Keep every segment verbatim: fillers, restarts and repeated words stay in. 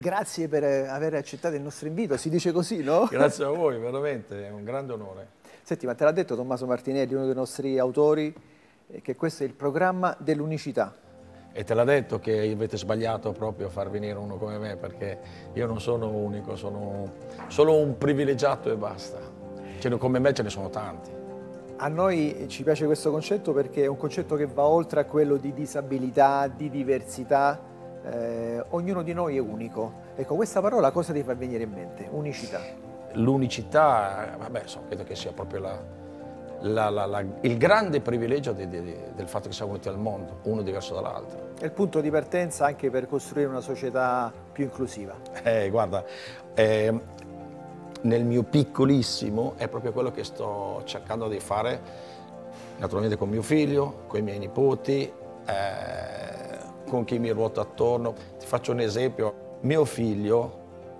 Grazie per aver accettato il nostro invito, si dice così, no? Grazie a voi, veramente, è un grande onore. Senti, ma te l'ha detto Tommaso Martinelli, uno dei nostri autori, che questo è il programma dell'unicità. E te l'ha detto che avete sbagliato proprio a far venire uno come me, perché io non sono unico, sono solo un privilegiato e basta. Cioè, come me ce ne sono tanti. A noi ci piace questo concetto perché è un concetto che va oltre a quello di disabilità, di diversità. Eh, ognuno di noi è unico. Ecco, questa parola cosa ti fa venire in mente? Unicità. L'unicità, vabbè, so, credo che sia proprio la, la, la, la, il grande privilegio di, di, del fatto che siamo venuti al mondo, uno diverso dall'altro. È il punto di partenza anche per costruire una società più inclusiva. Eh, guarda, eh, nel mio piccolissimo è proprio quello che sto cercando di fare, naturalmente con mio figlio, con i miei nipoti, eh, con chi mi ruota attorno. Ti faccio un esempio, mio figlio,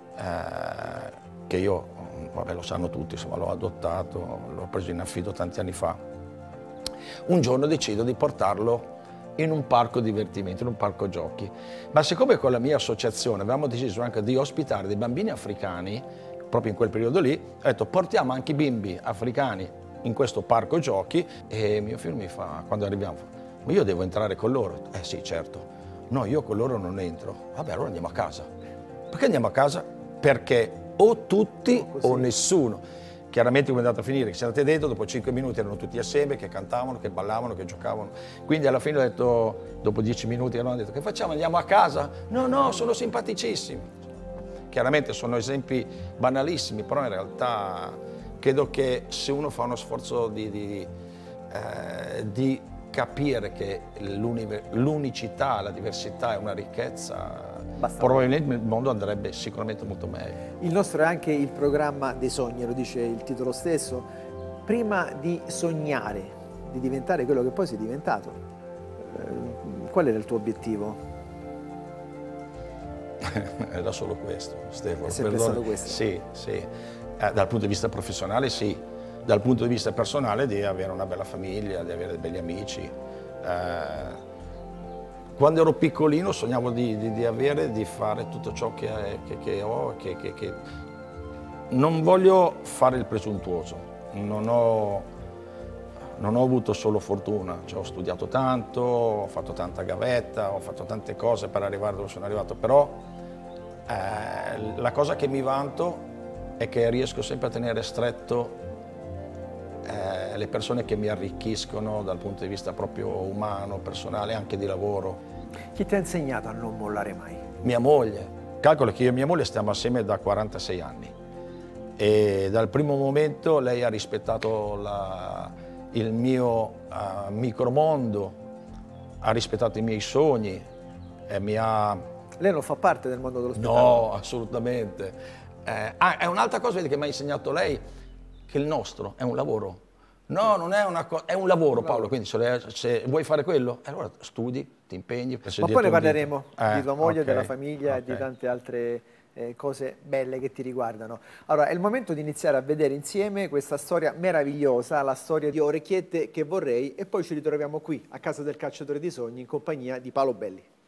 eh, che io, vabbè, lo sanno tutti, insomma, l'ho adottato, l'ho preso in affido tanti anni fa, un giorno decido di portarlo in un parco divertimento, in un parco giochi. Ma siccome con la mia associazione avevamo deciso anche di ospitare dei bambini africani, proprio in quel periodo lì, ho detto portiamo anche i bimbi africani in questo parco giochi, e mio figlio mi fa, quando arriviamo, ma io devo entrare con loro? Eh sì, certo. No, io con loro non entro. Vabbè, allora andiamo a casa. Perché andiamo a casa? Perché o tutti o, o nessuno. Chiaramente come è andato a finire, che siamo andati dentro, dopo cinque minuti erano tutti assieme, che cantavano, che ballavano, che giocavano. Quindi alla fine ho detto, dopo dieci minuti hanno detto, che facciamo, andiamo a casa? No, no, sono simpaticissimi. Chiaramente sono esempi banalissimi, però in realtà credo che se uno fa uno sforzo di, di, eh, di capire che l'unicità, la diversità è una ricchezza, Basta probabilmente il mondo andrebbe sicuramente molto meglio. Il nostro è anche il programma dei sogni, lo dice il titolo stesso. Prima di sognare, di diventare quello che poi sei diventato, eh, qual era il tuo obiettivo? Era solo questo, Stefano. È sempre Perdone. stato questo? Sì, sì. Eh, dal punto di vista professionale sì, dal punto di vista personale di avere una bella famiglia, di avere dei belli amici. Eh, quando ero piccolino sognavo di, di, di avere, di fare tutto ciò che, che, che ho, che, che, che... Non voglio fare il presuntuoso, non ho, non ho avuto solo fortuna, cioè, ho studiato tanto, ho fatto tanta gavetta, ho fatto tante cose per arrivare dove sono arrivato, però eh, la cosa che mi vanto è che riesco sempre a tenere stretto Eh, le persone che mi arricchiscono dal punto di vista proprio umano, personale, anche di lavoro. Chi ti ha insegnato a non mollare mai? Mia moglie. Calcola che io e mia moglie stiamo assieme da quarantasei anni e dal primo momento lei ha rispettato la, il mio uh, micromondo, ha rispettato i miei sogni e mi ha... Lei non fa parte del mondo dello spettacolo? No, assolutamente. Eh, ah, è un'altra cosa vedi, che mi ha insegnato lei, che il nostro è un lavoro. No, non è una cosa, è un lavoro, Paolo, quindi se, le, se vuoi fare quello, allora studi, ti impegni. Ma poi ne parleremo eh, di tua moglie, okay, della famiglia okay. e di tante altre eh, cose belle che ti riguardano. Allora, è il momento di iniziare a vedere insieme questa storia meravigliosa, la storia di Orecchiette che vorrei, e poi ci ritroviamo qui, a casa del Cacciatore di Sogni, in compagnia di Paolo Belli.